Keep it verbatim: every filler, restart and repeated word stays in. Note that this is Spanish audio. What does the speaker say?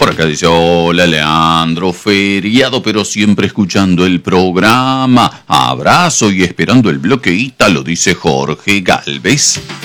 Por acá dice, hola Leandro, feriado pero siempre escuchando el programa. Abrazo y esperando el bloque Ítalo, dice Jorge Galvez.